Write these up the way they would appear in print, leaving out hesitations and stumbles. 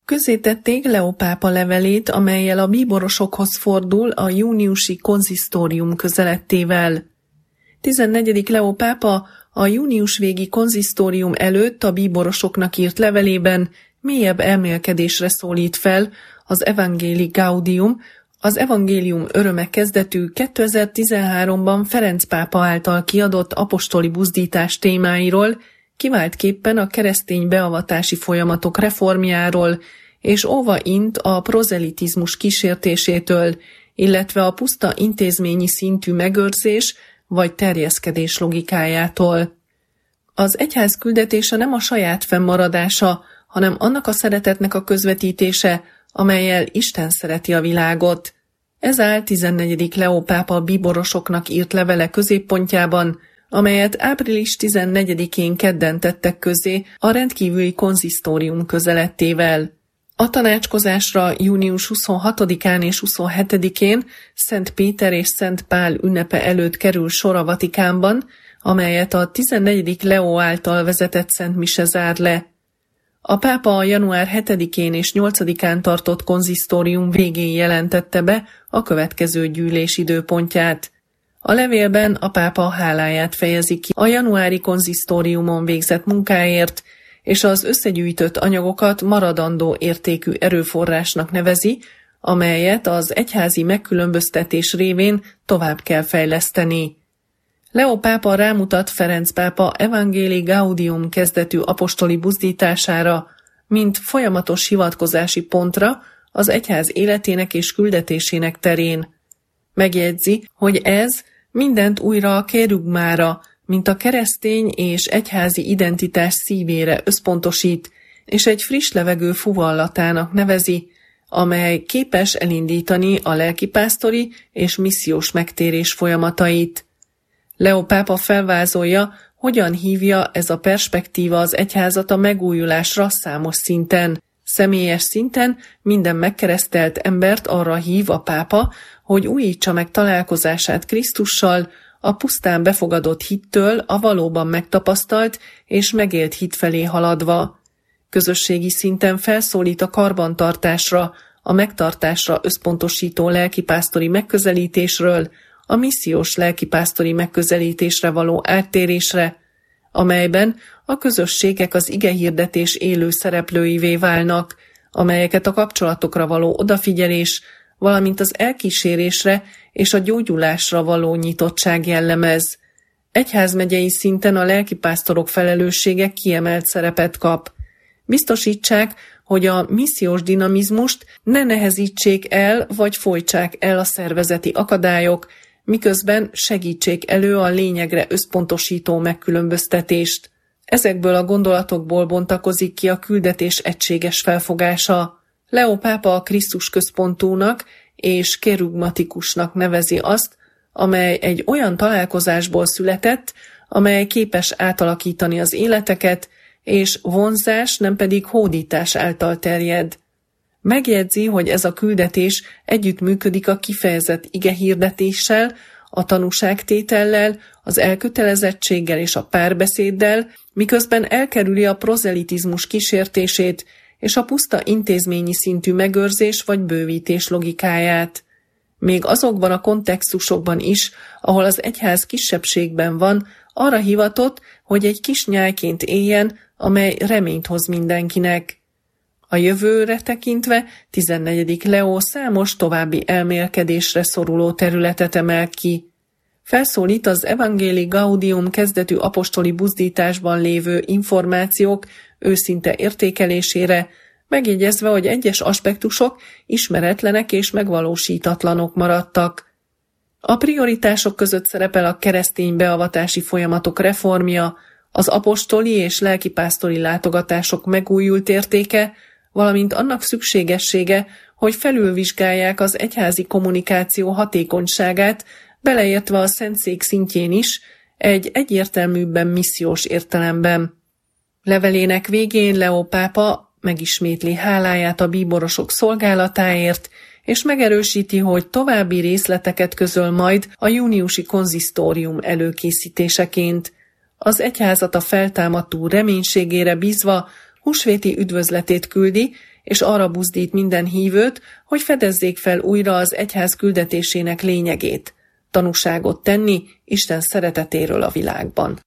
Közzétették Leó pápa levelét, amellyel a bíborosokhoz fordul a júniusi konzisztórium közelettével. 14. Leó pápa a június végi konzisztórium előtt a bíborosoknak írt levelében mélyebb elmélkedésre szólít fel az Evangelii Gaudium, az evangélium öröme kezdetű 2013-ban Ferenc pápa által kiadott apostoli buzdítás témáiról, kiváltképpen a keresztény beavatási folyamatok reformjáról, és óva int a prozelitizmus kísértésétől, illetve a puszta intézményi szintű megőrzés vagy terjeszkedés logikájától. Az egyház küldetése nem a saját fennmaradása, hanem annak a szeretetnek a közvetítése, amellyel Isten szereti a világot. Ez áll 14. Leó pápa bíborosoknak írt levele középpontjában, amelyet április 14-én kedden tettek közzé a rendkívüli konzisztórium közelettével. A tanácskozásra június 26-án és 27-én Szent Péter és Szent Pál ünnepe előtt kerül sor a Vatikánban, amelyet a 14. Leó által vezetett Szent Mise zár le. A pápa a január 7-én és 8-án tartott konzisztórium végén jelentette be a következő gyűlés időpontját. A levélben a pápa háláját fejezi ki a januári konzisztóriumon végzett munkáért, és az összegyűjtött anyagokat maradandó értékű erőforrásnak nevezi, amelyet az egyházi megkülönböztetés révén tovább kell fejleszteni. Leó pápa rámutat Ferenc pápa Evangelii Gaudium kezdetű apostoli buzdítására, mint folyamatos hivatkozási pontra az egyház életének és küldetésének terén. Megjegyzi, hogy ez mindent újra a kerugmára, mint a keresztény és egyházi identitás szívére összpontosít, és egy friss levegő fuvallatának nevezi, amely képes elindítani a lelkipásztori és missziós megtérés folyamatait. Leó pápa felvázolja, hogyan hívja ez a perspektíva az egyházat a megújulásra számos szinten. Személyes szinten minden megkeresztelt embert arra hív a pápa, hogy újítsa meg találkozását Krisztussal, a pusztán befogadott hittől a valóban megtapasztalt és megélt hit felé haladva. Közösségi szinten felszólít a karbantartásra, a megtartásra összpontosító lelkipásztori megközelítésről, a missziós lelkipásztori megközelítésre való áttérésre, amelyben a közösségek az igehirdetés élő szereplőivé válnak, amelyeket a kapcsolatokra való odafigyelés, valamint az elkísérésre és a gyógyulásra való nyitottság jellemez. Egyházmegyei szinten a lelkipásztorok felelőssége kiemelt szerepet kap. Biztosítsák, hogy a missziós dinamizmust ne nehezítsék el vagy folytsák el a szervezeti akadályok, miközben segítsék elő a lényegre összpontosító megkülönböztetést. Ezekből a gondolatokból bontakozik ki a küldetés egységes felfogása. Leó pápa a Krisztus központúnak és kerugmatikusnak nevezi azt, amely egy olyan találkozásból született, amely képes átalakítani az életeket, és vonzás, nem pedig hódítás által terjed. Megjegyzi, hogy ez a küldetés együttműködik a kifejezett igehirdetéssel, a tanúságtétellel, az elkötelezettséggel és a párbeszéddel, miközben elkerüli a prozelitizmus kísértését és a puszta intézményi szintű megőrzés vagy bővítés logikáját. Még azokban a kontextusokban is, ahol az egyház kisebbségben van, arra hivatott, hogy egy kis nyájként éljen, amely reményt hoz mindenkinek. A jövőre tekintve 14. Leó számos további elmélkedésre szoruló területet emel ki. Felszólít az Evangelii Gaudium kezdetű apostoli buzdításban lévő információk őszinte értékelésére, megjegyezve, hogy egyes aspektusok ismeretlenek és megvalósítatlanok maradtak. A prioritások között szerepel a keresztény beavatási folyamatok reformja, az apostoli és lelkipásztori látogatások megújult értéke, valamint annak szükségessége, hogy felülvizsgálják az egyházi kommunikáció hatékonyságát, beleértve a Szentszék szintjén is, egy egyértelműbben missziós értelemben. Levelének végén Leó pápa megismétli háláját a bíborosok szolgálatáért, és megerősíti, hogy további részleteket közöl majd a júniusi konzisztórium előkészítéseként. Az egyházat a feltámadt Úr reménységére bízva húsvéti üdvözletét küldi, és arra buzdít minden hívőt, hogy fedezzék fel újra az egyház küldetésének lényegét, tanúságot tenni Isten szeretetéről a világban.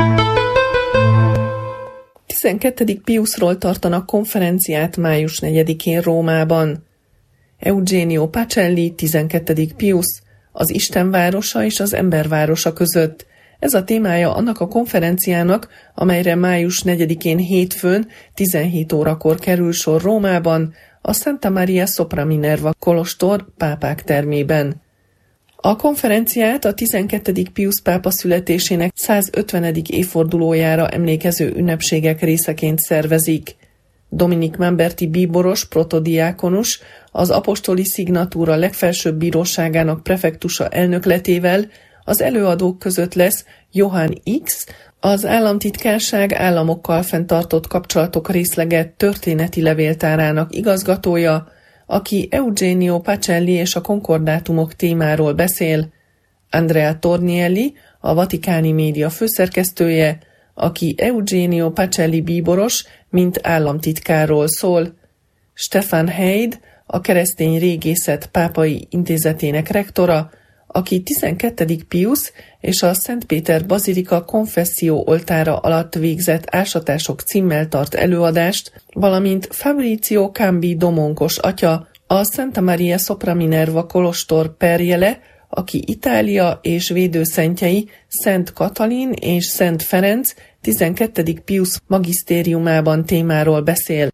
12. Piusról tartanak konferenciát május 4-én Rómában. Eugenio Pacelli, 12. Pius, az Isten városa és az ember városa között. Ez a témája annak a konferenciának, amelyre május 4-én hétfőn 17 órakor kerül sor Rómában, a Santa Maria Sopra Minerva kolostor pápák termében. A konferenciát a 12. Pius pápa születésének 150. évfordulójára emlékező ünnepségek részeként szervezik. Dominik Mamberti bíboros, protodiákonus, az apostoli szignatúra legfelsőbb bíróságának prefektusa elnökletével az előadók között lesz Johann X., az államtitkárság államokkal fenntartott kapcsolatok részlege történeti levéltárának igazgatója, aki Eugenio Pacelli és a konkordátumok témáról beszél, Andrea Tornielli, a Vatikáni Média főszerkesztője, aki Eugenio Pacelli bíboros, mint államtitkárról szól, Stefan Heid, a Keresztény Régészet Pápai Intézetének rektora, aki 12. Pius és a Szent Péter Bazilika konfesszió oltára alatt végzett ásatások címmel tart előadást, valamint Fabrizio Cambi domonkos atya, a Santa Maria Sopra Minerva kolostor perjele, aki Itália és védőszentjei Szent Katalin és Szent Ferenc 12. Pius magisztériumában témáról beszél.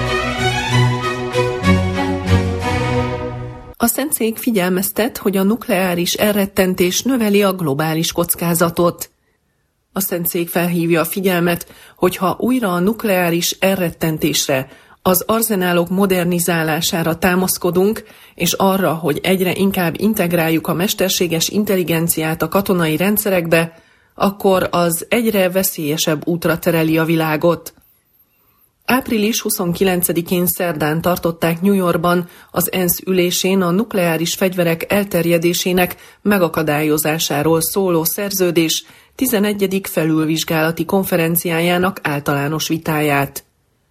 A Szentszék figyelmeztet, hogy a nukleáris elrettentés növeli a globális kockázatot. A Szentszék felhívja a figyelmet, hogy ha újra a nukleáris elrettentésre, az arzenálok modernizálására támaszkodunk, és arra, hogy egyre inkább integráljuk a mesterséges intelligenciát a katonai rendszerekbe, akkor az egyre veszélyesebb útra tereli a világot. Április 29-én szerdán tartották New Yorkban az ENSZ ülésén a nukleáris fegyverek elterjedésének megakadályozásáról szóló szerződés 11. felülvizsgálati konferenciájának általános vitáját.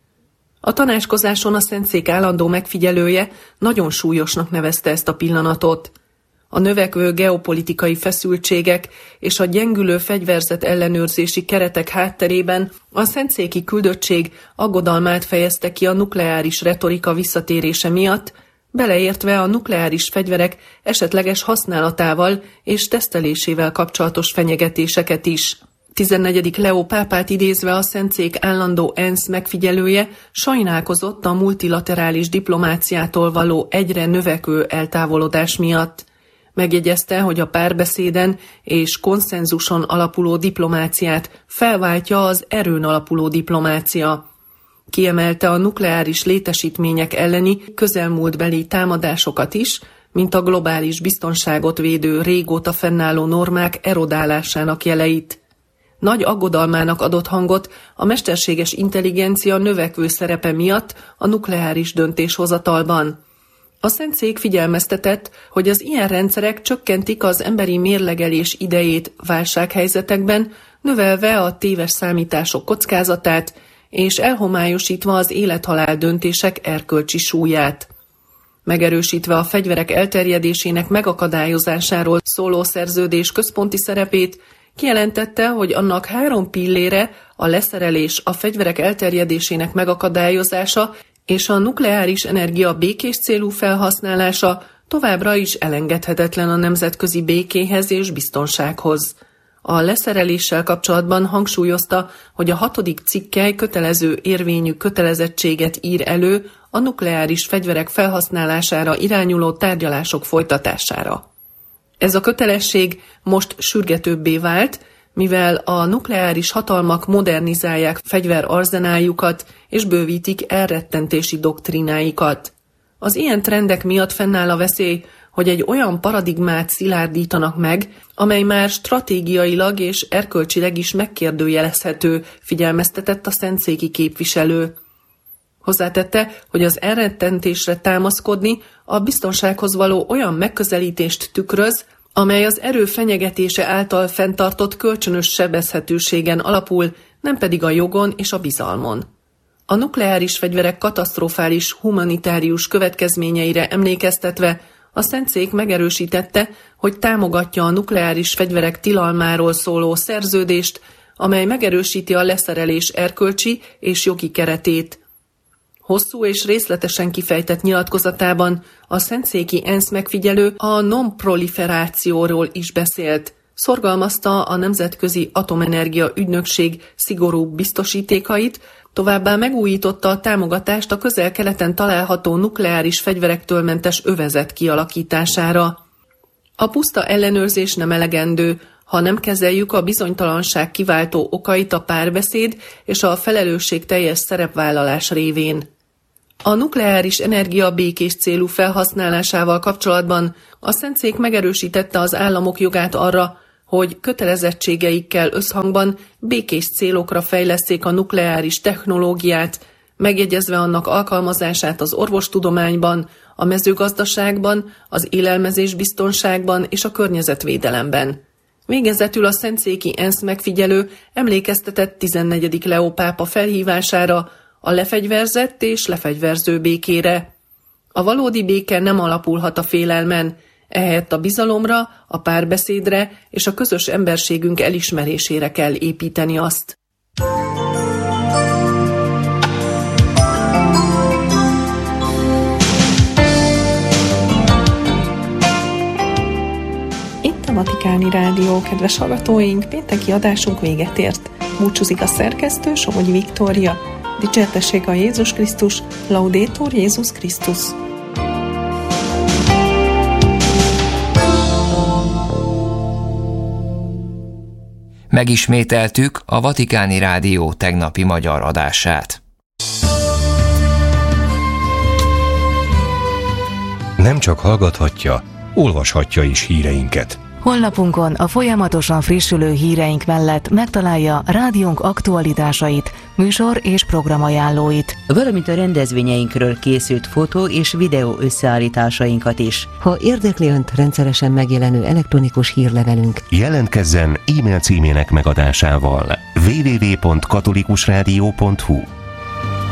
A tanácskozáson a Szentszék állandó megfigyelője nagyon súlyosnak nevezte ezt a pillanatot. A növekvő geopolitikai feszültségek és a gyengülő fegyverzet ellenőrzési keretek hátterében a szentszéki küldöttség aggodalmát fejezte ki a nukleáris retorika visszatérése miatt, beleértve a nukleáris fegyverek esetleges használatával és tesztelésével kapcsolatos fenyegetéseket is. 14. Leó pápát idézve a Szentszék állandó ENSZ megfigyelője sajnálkozott a multilaterális diplomáciától való egyre növekvő eltávolodás miatt. Megjegyezte, hogy a párbeszéden és konszenzuson alapuló diplomáciát felváltja az erőn alapuló diplomácia. Kiemelte a nukleáris létesítmények elleni közelmúltbeli támadásokat is, mint a globális biztonságot védő régóta fennálló normák erodálásának jeleit. Nagy aggodalmának adott hangot a mesterséges intelligencia növekvő szerepe miatt a nukleáris döntéshozatalban. A Szentszék figyelmeztetett, hogy az ilyen rendszerek csökkentik az emberi mérlegelés idejét válsághelyzetekben, növelve a téves számítások kockázatát, és elhomályosítva az élethalál döntések erkölcsi súlyát. Megerősítve a fegyverek elterjedésének megakadályozásáról szóló szerződés központi szerepét, kijelentette, hogy annak 3 pillére, a leszerelés, a fegyverek elterjedésének megakadályozása és a nukleáris energia békés célú felhasználása továbbra is elengedhetetlen a nemzetközi békéhez és biztonsághoz. A leszereléssel kapcsolatban hangsúlyozta, hogy a 6. cikkely kötelező érvényű kötelezettséget ír elő a nukleáris fegyverek felhasználására irányuló tárgyalások folytatására. Ez a kötelesség most sürgetőbbé vált, mivel a nukleáris hatalmak modernizálják fegyverarzenáljukat és bővítik elrettentési doktrínáikat. Az ilyen trendek miatt fennáll a veszély, hogy egy olyan paradigmát szilárdítanak meg, amely már stratégiailag és erkölcsileg is megkérdőjelezhető, figyelmeztetett a szentszéki képviselő. Hozzátette, hogy az elrettentésre támaszkodni a biztonsághoz való olyan megközelítést tükröz, amely az erő fenyegetése által fenntartott kölcsönös sebezhetőségen alapul, nem pedig a jogon és a bizalmon. A nukleáris fegyverek katasztrofális humanitárius következményeire emlékeztetve a Szentszék megerősítette, hogy támogatja a nukleáris fegyverek tilalmáról szóló szerződést, amely megerősíti a leszerelés erkölcsi és jogi keretét. Hosszú és részletesen kifejtett nyilatkozatában a szentszéki ENSZ megfigyelő a non-proliferációról is beszélt. Szorgalmazta a Nemzetközi Atomenergia Ügynökség szigorúbb biztosítékait, továbbá megújította a támogatást a Közel-Keleten található nukleáris fegyverektől mentes övezet kialakítására. A puszta ellenőrzés nem elegendő, ha nem kezeljük a bizonytalanság kiváltó okait a párbeszéd és a felelősségteljes szerepvállalás révén. A nukleáris energia békés célú felhasználásával kapcsolatban a Szentszék megerősítette az államok jogát arra, hogy kötelezettségeikkel összhangban békés célokra fejlesszék a nukleáris technológiát, megjegyezve annak alkalmazását az orvostudományban, a mezőgazdaságban, az élelmezésbiztonságban és a környezetvédelemben. Végezetül a szentszéki ENSZ megfigyelő emlékeztetett 14. Leó pápa felhívására, a lefegyverzett és lefegyverző békére. A valódi béke nem alapulhat a félelmen, ehelyett a bizalomra, a párbeszédre és a közös emberségünk elismerésére kell építeni azt. Itt a Vatikáni Rádió, kedves hallgatóink, pénteki adásunk véget ért. Búcsúzik a szerkesztő, Somogyi Viktória. Dicsértessék a Jézus Krisztus, Laudetur Jézus Krisztus. Megismételtük a Vatikáni Rádió tegnapi magyar adását. Nem csak hallgathatja, olvashatja is híreinket. Honlapunkon a folyamatosan frissülő híreink mellett megtalálja rádiónk aktualitásait, műsor és programajánlóit, valamint a rendezvényeinkről készült fotó és videó összeállításainkat is. Ha érdekli Önt rendszeresen megjelenő elektronikus hírlevelünk, Jelentkezzen e-mail címének megadásával www.katolikusradio.hu